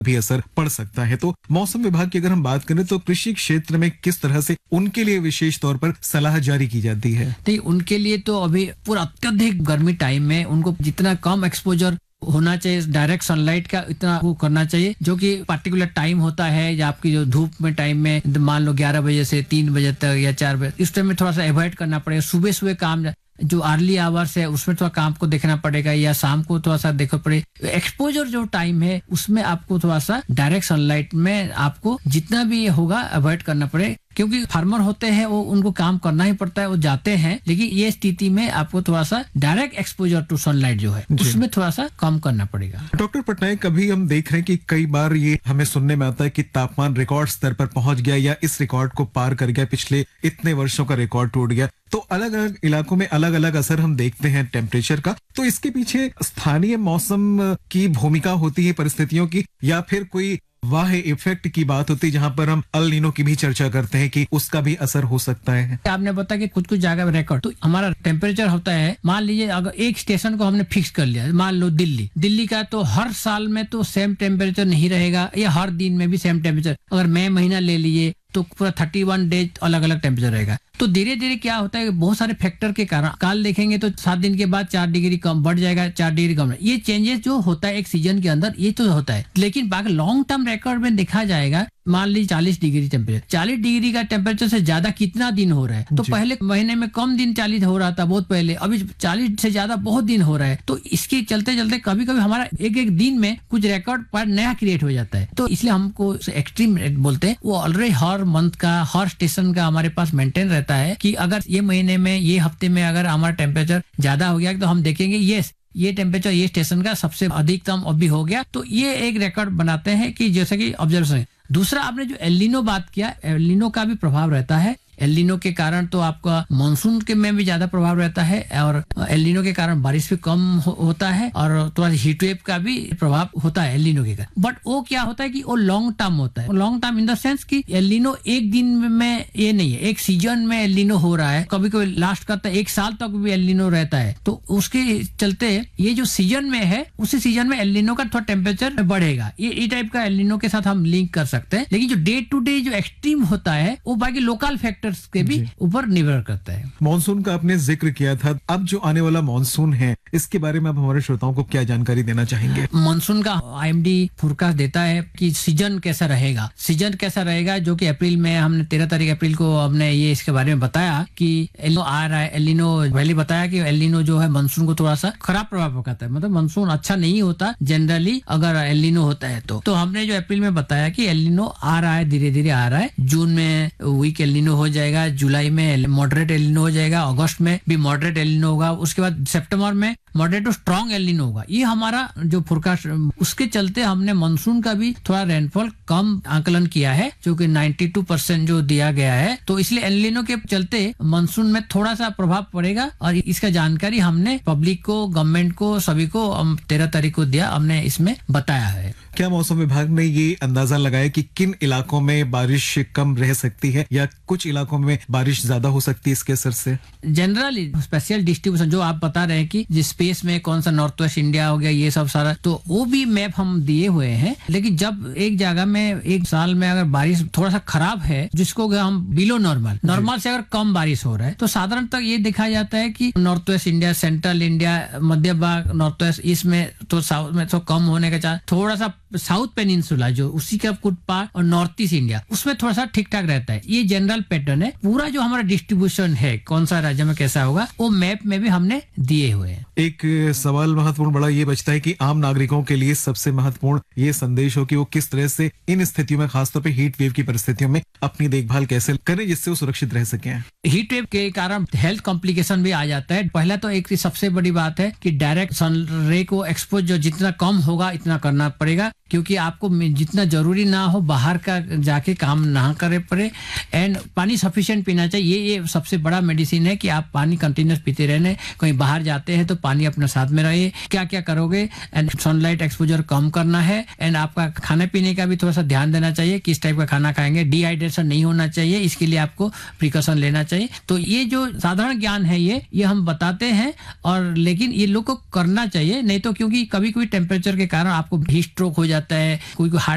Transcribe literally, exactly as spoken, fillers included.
भी असर पड़ सकता है। तो मौसम विभाग की अगर हम बात करें तो कृषि क्षेत्र में किस तरह से उनके लिए विशेष तौर पर सलाह जारी की जाती है? नहीं, उनके लिए तो अभी पूरा अत्यधिक गर्मी टाइम में उनको जितना कम एक्सपोजर होना चाहिए डायरेक्ट सनलाइट का, इतना वो करना चाहिए, जो कि पर्टिकुलर टाइम होता है या आपकी जो धूप में टाइम में मान लो ग्यारह बजे से तीन बजे तक या चार बजे, इस टाइम में थोड़ा सा अवॉइड करना पड़ेगा। सुबह सुबह काम जो अर्ली आवर्स है उसमें थोड़ा काम को देखना पड़ेगा, या शाम को थोड़ा सा देखना पड़ेगा। एक्सपोजर जो टाइम है उसमें आपको थोड़ा सा डायरेक्ट सनलाइट में आपको जितना भी होगा अवॉइड करना पड़ेगा, क्योंकि फार्मर होते हैं वो उनको काम करना ही पड़ता है, वो जाते हैं, लेकिन ये स्थिति में आपको थोड़ा सा डायरेक्ट एक्सपोजर टू सनलाइट जो है उसमें थोड़ा सा कम करना पड़ेगा। डॉक्टर पटनायक, कभी हम देख रहे हैं कि कई बार ये हमें सुनने में आता है कि तापमान रिकॉर्ड स्तर पर पहुंच गया या इस रिकॉर्ड को पार कर गया, पिछले इतने वर्षों का रिकॉर्ड टूट गया। तो अलग अलग इलाकों में अलग अलग असर हम देखते हैं टेम्परेचर का। तो इसके पीछे स्थानीय मौसम की भूमिका होती है, परिस्थितियों की, या फिर कोई वाह इफेक्ट की बात होती है जहां पर हम अल नीनो की भी चर्चा करते हैं कि उसका भी असर हो सकता है? आपने बताया कि कुछ कुछ जगह में रिकॉर्ड, तो हमारा टेम्परेचर होता है, मान लीजिए अगर एक स्टेशन को हमने फिक्स कर लिया, मान लो दिल्ली दिल्ली का, तो हर साल में तो सेम टेम्परेचर नहीं रहेगा, या हर दिन में भी सेम टेम्परेचर। अगर मई महीना ले लिए तो पूरा थर्टी वन डेज अलग अलग टेम्परेचर रहेगा। तो धीरे धीरे क्या होता है, बहुत सारे फैक्टर के कारण काल देखेंगे तो सात दिन के बाद चार डिग्री कम बढ़ जाएगा, चार डिग्री कम। ये चेंजेस जो होता है एक सीजन के अंदर, ये तो होता है, लेकिन बाकी लॉन्ग टर्म रिकॉर्ड में देखा जाएगा, मान लीजिए चालीस डिग्री टेम्परेचर, चालीस डिग्री का टेम्परेचर से ज्यादा कितना दिन हो रहा है? तो पहले महीने में कम दिन चालीस हो रहा था बहुत पहले, अभी चालीस से ज्यादा बहुत दिन हो रहा है। तो इसके चलते चलते कभी कभी हमारा एक एक दिन में कुछ रिकॉर्ड पर नया क्रिएट हो जाता है। तो इसलिए हमको एक्सट्रीम बोलते हैं, वो ऑलरेडी हर मंथ का हर स्टेशन का हमारे पास मेंटेन रहता है कि अगर ये महीने में ये हफ्ते में अगर हमारा टेम्परेचर ज्यादा हो गया तो हम देखेंगे यस ये टेम्परेचर ये स्टेशन का सबसे अधिकतम अभी हो गया, तो ये एक रिकॉर्ड बनाते हैं कि जैसे कि ऑब्जर्वेशन। दूसरा, आपने जो एल नीनो बात किया, एल नीनो का भी प्रभाव रहता है। एल नीनो के कारण तो आपका मानसून के में भी ज्यादा प्रभाव रहता है, और एल नीनो के कारण बारिश भी कम हो, होता है, और थोड़ा हीट वेव का भी प्रभाव होता है एल नीनो के कारण। बट वो क्या होता है कि वो लॉन्ग टर्म होता है, long term in the sense कि एल नीनो एक दिन में ये नहीं है, एक सीजन में एल नीनो हो रहा है, कभी कभी लास्ट करता है एक साल तक भी एल नीनो रहता है। तो उसके चलते ये जो सीजन में है उसी सीजन में एल नीनो का थोड़ा टेम्परेचर बढ़ेगा, ये इस टाइप का एल नीनो के साथ हम लिंक कर सकते हैं। लेकिन जो डे टू डे जो एक्सट्रीम होता है वो बाकी लोकल फैक्टर के भी ऊपर निर्भर करता है। मॉनसून का आपने जिक्र किया था, अब जो आने वाला मॉनसून है इसके बारे में आप हमारे श्रोताओं को क्या जानकारी देना चाहेंगे? मॉनसून का आई एम डी फोरकास्ट देता है कि सीजन कैसा रहेगा, सीजन कैसा रहेगा, जो कि अप्रैल में हमने तेरह तारीख अप्रैल को हमने ये इसके बारे में बताया कि एलिनो आ रहा है। एलिनो पहले बताया कि एलिनो जो है मानसून को थोड़ा सा खराब प्रभाव पड़ता है, मतलब मानसून अच्छा नहीं होता जनरली अगर एलिनो होता है तो तो हमने जो अप्रैल में बताया कि एलिनो आ रहा है, धीरे धीरे आ रहा है। जून में वीक एलिनो हो जाएगा, जुलाई में मॉडरेट एलिनो हो जाएगा, अगस्त में भी मॉडरेट एलिनो होगा, उसके बाद सितंबर में मॉडरेट टू स्ट्रॉन्ग एलिनो होगा। ये हमारा जो फोरकास्ट, उसके चलते हमने मानसून का भी थोड़ा रेनफॉल कम आकलन किया है, जो कि बानवे परसेंट जो दिया गया है। तो इसलिए एलिनो के चलते मानसून में थोड़ा सा प्रभाव पड़ेगा, और इसका जानकारी हमने पब्लिक को, गवर्नमेंट को, सभी को तेरह तारीख को दिया, हमने इसमें बताया है। क्या मौसम विभाग ने ये अंदाजा लगाया कि किन इलाकों में बारिश कम रह सकती है या कुछ इलाकों में बारिश ज्यादा हो सकती है इसके असर से? जनरली स्पेशल डिस्ट्रीब्यूशन जो आप बता रहे हैं कि जिस स्पेस में कौन सा नॉर्थ वेस्ट इंडिया हो गया, ये सब सारा, तो वो भी मैप हम दिए हुए हैं। लेकिन जब एक जगह में एक साल में अगर बारिश थोड़ा सा खराब है, जिसको हम बिलो नॉर्मल नॉर्मल से अगर कम बारिश हो रहा है, तो साधारणतः ये देखा जाता है कि north west India, central India, मध्य भाग, नॉर्थ वेस्ट, इसमें तो साउथ में तो कम होने का चांस, थोड़ा सा साउथ पेनिनसुला जो उसी का कुछ पार्ट, और नॉर्थ ईस्ट इंडिया उसमें थोड़ा सा ठीक ठाक रहता है। ये जनरल पैटर्न है। पूरा जो हमारा डिस्ट्रीब्यूशन है कौन सा राज्य में कैसा होगा, वो मैप में भी हमने दिए हुए हैं। एक सवाल महत्वपूर्ण बड़ा ये बचता है कि आम नागरिकों के लिए सबसे महत्वपूर्ण ये संदेश हो कि वो किस तरह से इन स्थितियों में, खासतौर पे हीट वेव की परिस्थितियों में अपनी देखभाल कैसे करें जिससे वो सुरक्षित रह सकें। हीट वेव के कारण हेल्थ कॉम्प्लिकेशन भी आ जाता है। पहला तो एक सबसे बड़ी बात है कि डायरेक्ट सन रे को एक्सपोज जो जितना कम होगा इतना करना पड़ेगा, क्योंकि आपको जितना जरूरी ना हो बाहर का जाके काम ना करे पड़े। एंड पानी सफिशिएंट पीना चाहिए, ये ये सबसे बड़ा मेडिसिन है कि आप पानी कंटिन्यूस पीते रहने। कहीं बाहर जाते हैं तो पानी अपने साथ में रहे। क्या क्या करोगे, एंड सनलाइट एक्सपोजर कम करना है, एंड आपका खाने पीने का भी थोड़ा सा ध्यान देना चाहिए, किस टाइप का खाना खाएंगे। डिहाइड्रेशन नहीं होना चाहिए, इसके लिए आपको प्रिकॉशन लेना चाहिए। तो ये जो साधारण ज्ञान है ये ये हम बताते हैं, और लेकिन ये लोग को करना चाहिए, नहीं तो क्योंकि कभी कभी टेम्परेचर के कारण आपको हीट स्ट्रोक हो जाता है, कोई को हार्ट